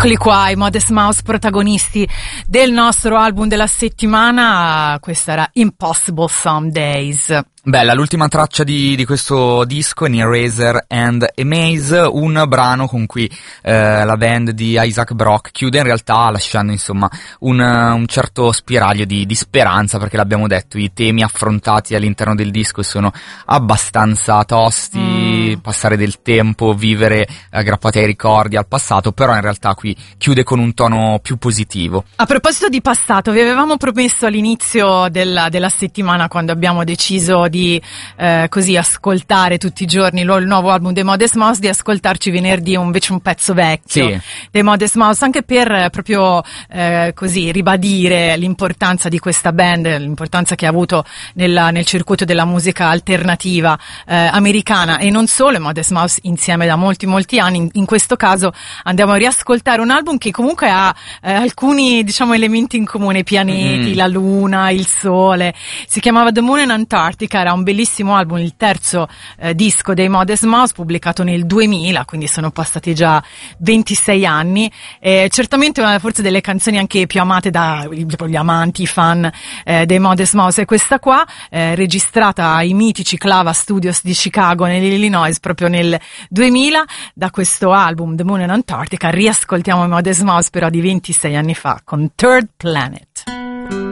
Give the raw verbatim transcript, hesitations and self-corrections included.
Eccoli qua, i Modest Mouse protagonisti del nostro album della settimana. Questa era Impossible Some Days. Bella, l'ultima traccia di, di questo disco è In Eraser and Amaze, un brano con cui eh, la band di Isaac Brock chiude in realtà lasciando insomma un, un certo spiraglio di, di speranza, perché l'abbiamo detto, i temi affrontati all'interno del disco sono abbastanza tosti, mm. passare del tempo, vivere aggrappati ai ricordi, al passato, però in realtà qui chiude con un tono più positivo. A proposito di passato, vi avevamo promesso all'inizio della, della settimana, quando abbiamo deciso di eh, così ascoltare tutti i giorni lo, il nuovo album dei Modest Mouse, di ascoltarci venerdì invece un pezzo vecchio sì. dei Modest Mouse, anche per eh, proprio eh, così ribadire l'importanza di questa band, l'importanza che ha avuto nella, nel circuito della musica alternativa eh, americana e non solo. I Modest Mouse insieme da molti molti anni, in, in questo caso andiamo a riascoltare un album che comunque ha eh, alcuni diciamo elementi in comune, i pianeti, mm. la luna, il sole. Si chiamava The Moon and Antarctica, era un bellissimo album, il terzo eh, disco dei Modest Mouse, pubblicato nel duemila, quindi sono passati già ventisei anni. Eh, certamente una forse delle canzoni anche più amate dagli amanti, i fan eh, dei Modest Mouse è questa qua, eh, registrata ai mitici Clava Studios di Chicago nell'Illinois proprio nel duemila. Da questo album The Moon and Antarctica riascoltiamo i Modest Mouse però di ventisei anni fa con Third Planet.